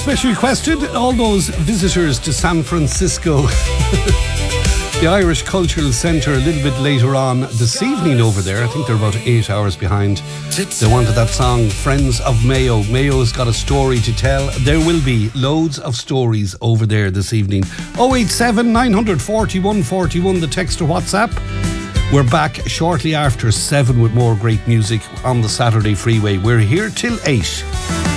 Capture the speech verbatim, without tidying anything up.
specially requested all those visitors to San Francisco, the Irish Cultural Centre, a little bit later on this evening over there. I think they're about eight hours behind. They wanted that song, Friends of Mayo. Mayo's got a story to tell. There will be loads of stories over there this evening. oh eight seven, nine four one, four one, the text or WhatsApp. We're back shortly after seven with more great music on the Saturday Freeway. We're here till eight.